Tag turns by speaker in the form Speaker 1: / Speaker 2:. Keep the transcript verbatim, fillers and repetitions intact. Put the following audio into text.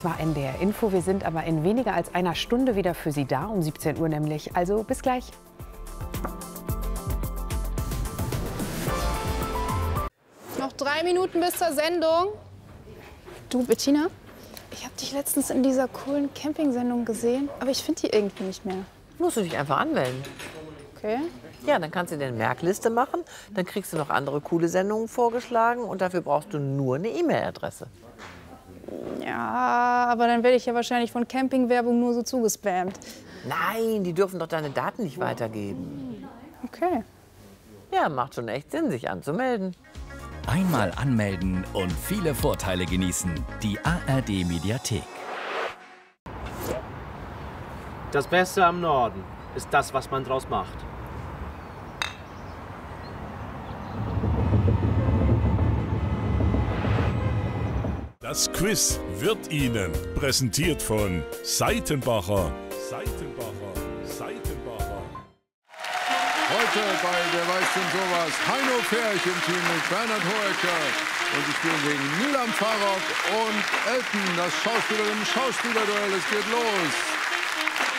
Speaker 1: War N D R Info. Wir sind aber in weniger als einer Stunde wieder für Sie da, um siebzehn Uhr nämlich. Also bis gleich.
Speaker 2: Noch drei Minuten bis zur Sendung. Du, Bettina, ich habe dich letztens in dieser coolen Camping-Sendung gesehen, aber ich finde die irgendwie nicht mehr.
Speaker 3: Musst du dich einfach anmelden.
Speaker 2: Okay.
Speaker 3: Ja, dann kannst du dir eine Merkliste machen, dann kriegst du noch andere coole Sendungen vorgeschlagen und dafür brauchst du nur eine E-Mail-Adresse.
Speaker 2: Ja, aber dann werde ich ja wahrscheinlich von Campingwerbung nur so zugespammt.
Speaker 3: Nein, die dürfen doch deine Daten nicht weitergeben.
Speaker 2: Okay.
Speaker 3: Ja, macht schon echt Sinn, sich anzumelden.
Speaker 4: Einmal anmelden und viele Vorteile genießen. Die A R D-Mediathek.
Speaker 5: Das Beste am Norden ist das, was man draus macht.
Speaker 6: Das Quiz wird Ihnen präsentiert von Seitenbacher. Seitenbacher, Seitenbacher.
Speaker 7: Heute bei Wer weiß denn sowas? Heino Ferch im Team mit Bernhard Hoeker. Und sie spielen gegen Nilam Farok und Elton, das Schauspielerinnen-Schauspielerduell. Es geht los.